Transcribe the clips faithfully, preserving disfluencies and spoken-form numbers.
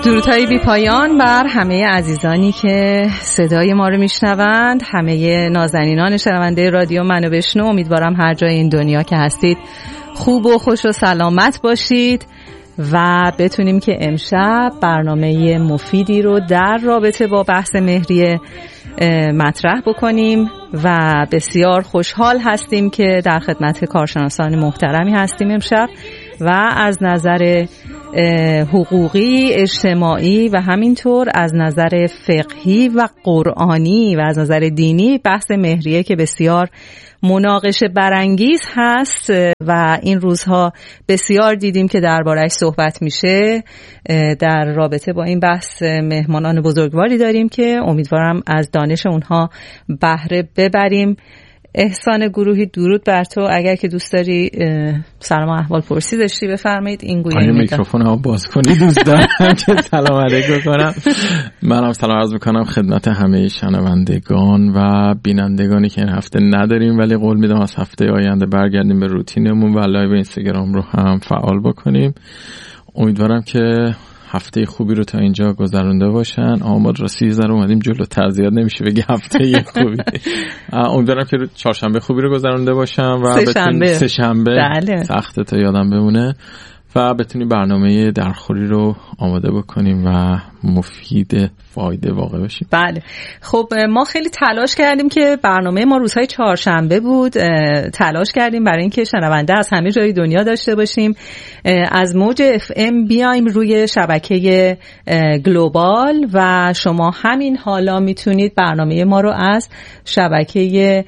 درودهای بی پایان بر همه عزیزانی که صدای ما رو میشنوند، همه نازنینان شنونده رادیو منو بشنو. امیدوارم هر جای این دنیا که هستید خوب و خوش و سلامت باشید و بتونیم که امشب برنامه مفیدی رو در رابطه با بحث مهریه مطرح بکنیم و بسیار خوشحال هستیم که در خدمت کارشناسان محترمی هستیم امشب و از نظر حقوقی، اجتماعی و همینطور از نظر فقهی و قرآنی و از نظر دینی بحث مهریه که بسیار مناقشه برانگیز هست و این روزها بسیار دیدیم که درباره‌اش صحبت میشه. در رابطه با این بحث مهمانان بزرگواری داریم که امیدوارم از دانش اونها بهره ببریم. احسان گروهی، درود بر تو. اگر که دوست داری سلام و احوال پرسی داشتی بفرمایید. این گویی میکروفون ها باز کنی دوست دارم که سلام علیکم کنم. منم سلام عرض میکنم خدمت همه شنوندگان و بینندگانی که این هفته نداریم، ولی قول میدم از هفته آینده برگردیم به روتینمون و لایو اینستاگرام رو هم فعال بکنیم. امیدوارم که هفته خوبی رو تا اینجا گذرونده باشن. آماد را سیزده رو اومدیم جلوتر، زیاد نمیشه بگی هفته خوبی. امیدوارم که چهارشنبه خوبی رو گذرونده باشن و سه شنبه سه شنبه بله. سخته تا یادم بمونه و بتونیم برنامه درخوری رو آماده بکنیم و مفید فایده واقع باشیم. بله خب ما خیلی تلاش کردیم که برنامه ما روزهای چهارشنبه بود. تلاش کردیم برای اینکه شنونده از همه جای دنیا داشته باشیم. از موج اف ام بیایم روی شبکه گلوبال و شما همین حالا میتونید برنامه ما رو از شبکه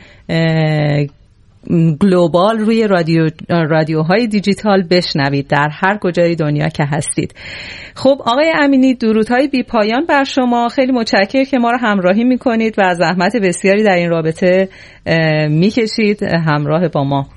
گلوبال روی رادیو رادیوهای دیجیتال بشنوید در هر کجای دنیا که هستید. خب آقای امینی، درودهای بی پایان بر شما. خیلی متشکرم که ما رو همراهی میکنید و زحمت بسیاری در این رابطه میکشید همراه با ما.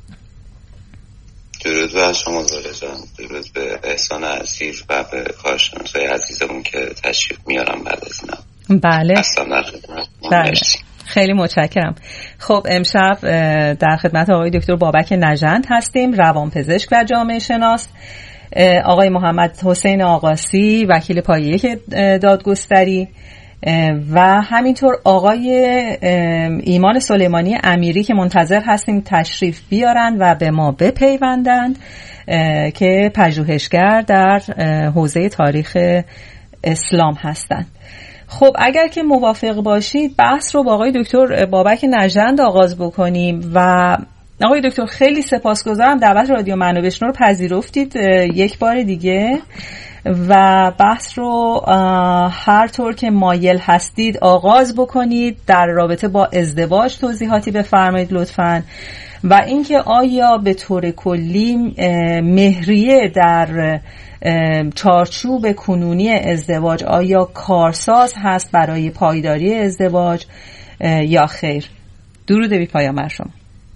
درود بر شما زاله جان، درود به احسان عزیز و به کارشناسای عزیزمون که تشریف میارم بعد از اینا. بله بله خیلی متشکرم. خب امشب در خدمت آقای دکتر بابک نژند هستیم، روانپزشک و جامعه شناس، آقای محمد حسین آقاسی وکیل پایه دادگستری و همینطور آقای ایمان سلیمانی امیری که منتظر هستیم تشریف بیارن و به ما بپیوندند که پژوهشگر در حوزه تاریخ اسلام هستند. خب اگر که موافق باشید بحث رو با آقای دکتر بابک نژند آغاز بکنیم و آقای دکتر خیلی سپاسگزارم دعوت رادیو منو بشنو رو پذیرفتید یک بار دیگه و بحث رو هر طور که مایل هستید آغاز بکنید. در رابطه با ازدواج توضیحاتی بفرمایید لطفاً و اینکه آیا به طور کلی مهریه در چارچوب کنونی ازدواج آیا کارساز هست برای پایداری ازدواج یا خیر؟ درود بی پایان بر شما.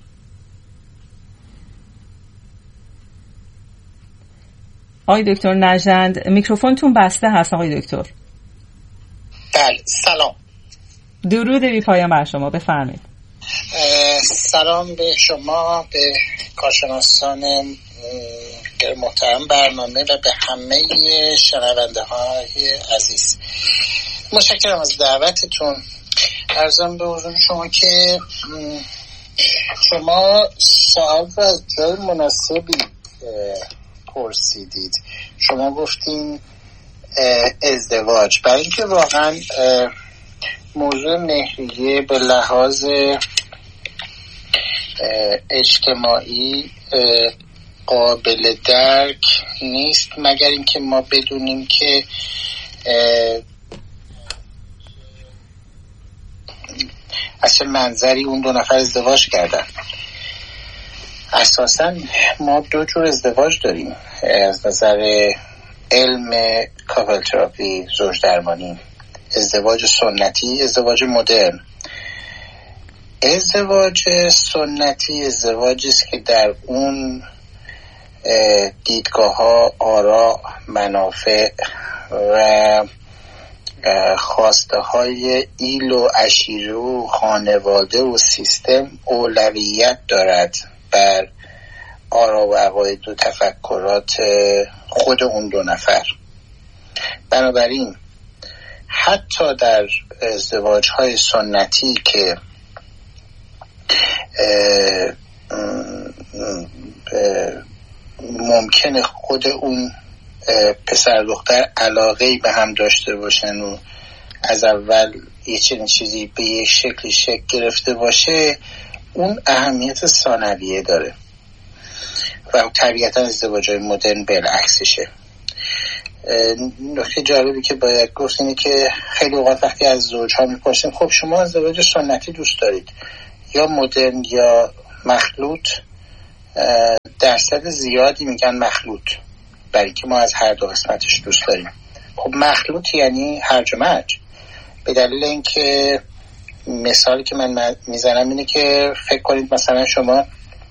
آقای دکتر نژند میکروفونتون بسته هست. آقای دکتر بله سلام. درود بی پایان بر شما، بفرمایید. سلام به شما، به کارشناسان محترم برنامه و به همه شنونده های عزیز. متشکرم از دعوتتون. عرضم به حضور شما که شما سوال را از جای مناسبی پرسیدید. شما گفتین ازدواج، برای اینکه واقعا موضوع مهریه به لحاظ اجتماعی قابل درک نیست مگر اینکه ما بدونیم که از چه منظری اون دو نفر ازدواج کردن. اساساً ما دو جور ازدواج داریم از نظر علم کاپل تراپی، زوج درمانی. ازدواج سنتی، ازدواج مدرن. ازدواج سنتی ازدواجی است که در اون دیدگاه ها، آراء، منافع و خواسته های ایل و عشیره و خانواده و سیستم اولویت دارد بر آراء و عقاید و تفکرات خود اون دو نفر. بنابراین حتی در ازدواج‌های سنتی که اه اه ممکنه خود اون پسر دختر علاقه‌ای به هم داشته باشن و از اول یه چنین چیزی به یه شکلی شکل گرفته باشه، اون اهمیت ثانویه داره و طبیعتا ازدواج‌های مدرن بالعکسشه. نکته جالبی که باید گفت اینه که خیلی اوقات وقتی از زوج‌ها می‌پرسیم خب شما ازدواج سنتی دوست دارید یا مدرن یا مخلوط، درصد زیادی میگن مخلوط، برای اینکه ما از هر دو قسمتش دوست داریم. خب مخلوط یعنی هرج و مرج، به دلیل اینکه مثالی که من میزنم اینه که فکر کنید مثلا شما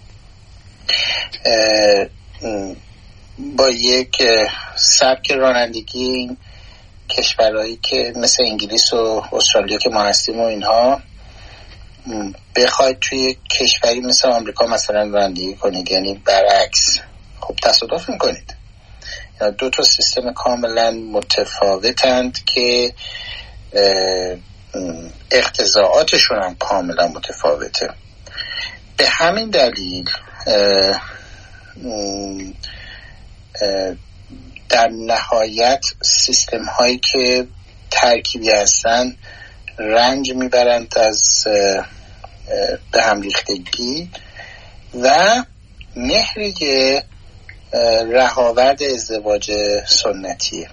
با یک سبک رانندگی کشورهایی که مثل انگلیس و استرالیا که ما هستیم و اینها بخواید توی کشوری مثل آمریکا مثلا رانندگی کنید، یعنی برعکس، خب تصادف میکنید. دو تا سیستم کاملا متفاوتند که اقتضاعاتشون هم کاملا متفاوته. به همین دلیل اه اه در نهایت سیستم هایی که ترکیبی هستن رنج میبرند از به هم ریختگی و مهری رهاورد ازدواج سنتیه.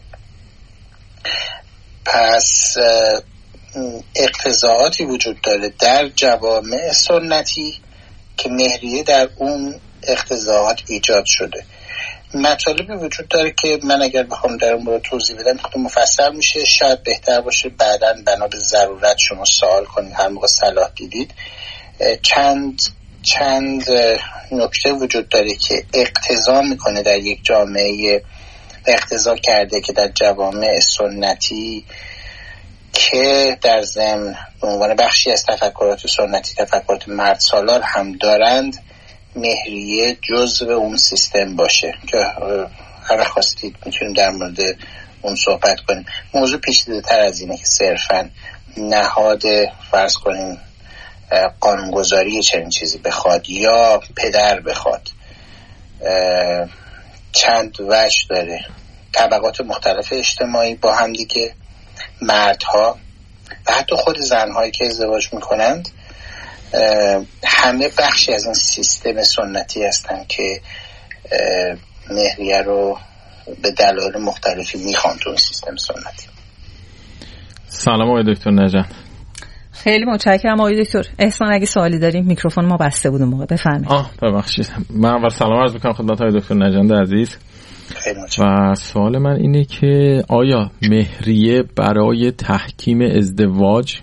پس اقتضاعاتی وجود داره در جوامع سنتی که مهریه در اون اقتضاعات ایجاد شده. مطالبی وجود داره که من اگر بخوام در اون مورد توضیح بدم خیلی مفصل میشه، شاید بهتر باشه بعداً بنا به ضرورت شما سوال کنید هر موقع صلاح دیدید. چند چند نکته وجود داره که اقتضا میکنه در یک جامعه، اقتضا کرده که در جوامع سنتی که در ضمن به عنوان بخشی از تفکرات سنتی تفکرات مرد سالار هم دارند، مهریه جزء اون سیستم باشه که هر خواستید میتونیم در مورد اون صحبت کنیم. موضوع پیچیده تر از اینه که صرفا نهاد فرض کنیم قانونگذاری چنین چیزی بخواد یا پدر بخواد. چند وجه داره، طبقات مختلف اجتماعی با هم دیگه، مردها و حتی خود زنهایی که ازدواج میکنند، همه بخشی از این سیستم سنتی هستن که مهریه رو به دلایل مختلفی میخوان تو این سیستم سنتی. سلام آقای دکتر نژند. خیلی متشکرم آقای دکتر. احسان اگه سوالی داریم، میکروفون ما بسته بود اون موقع، بفرمایید. آه ببخشید. من اول سلام عرض میکنم خدمت آقای دکتر نژند عزیز. و سوال من اینه که آیا مهریه برای تحکیم ازدواج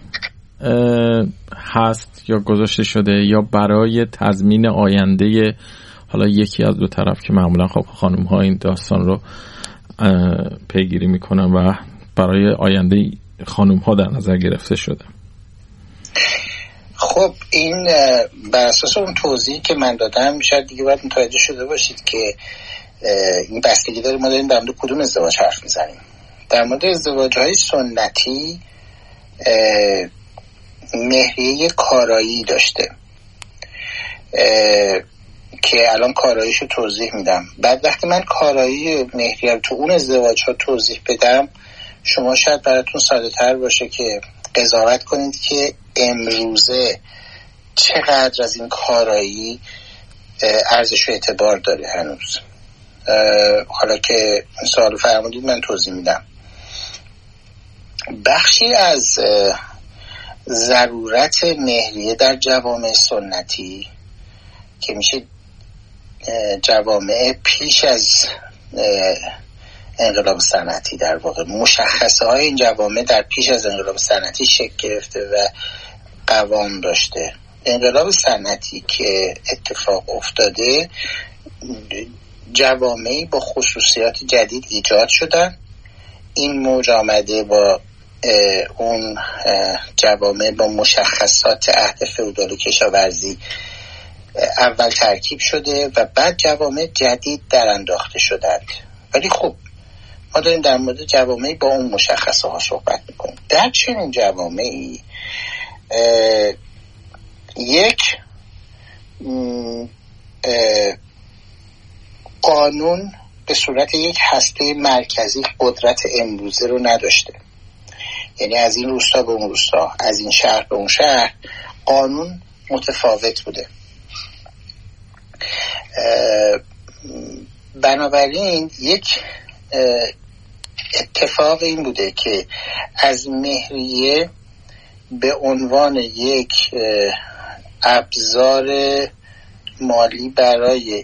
هست یا گذاشته شده یا برای تضمین آینده حالا یکی از دو طرف که معمولا خب خانم ها این داستان رو پیگیری میکنن و برای آینده خانم ها در نظر گرفته شده؟ خب این بر اساس اون توضیحی که من دادم شاید دیگه باید متوجه شده باشید که این بستگی داره ما داریم در مورد کدوم ازدواج حرف میزنیم. در مورد ازدواج‌های سنتی مهریه کارایی داشته که الان کاراییشو توضیح میدم. بعد وقتی من کارایی مهریه رو تو اون ازدواج‌ها توضیح بدم، شما شاید براتون ساده تر باشه که قضاوت کنید که امروزه چقدر از این کارایی ارزش و اعتبار داره هنوز. حالا که سوال فرمودید من توضیح میدم. بخشی از ضرورت مهریه در جوامع سنتی که میشه جوامع پیش از انقلاب صنعتی، در واقع مشخصه های این جوامع در پیش از انقلاب صنعتی شکل گرفته و قوام داشته. انقلاب صنعتی که اتفاق افتاده، جوامعی با خصوصیات جدید ایجاد شدن. این موج آمده با اون جوامع با مشخصات عهد فئودال و کشاورزی اول ترکیب شده و بعد جوامع جدید در انداخته شدند. ولی خب ما داریم در مورد جوامعی با اون مشخصه ها صحبت میکنیم. در چنین جوامعی یک قانون به صورت یک هسته مرکزی قدرت امروزه رو نداشته. یعنی از این روستا به اون روستا، از این شهر به اون شهر قانون متفاوت بوده. بنابراین یک اتفاق این بوده که از مهریه به عنوان یک ابزار مالی برای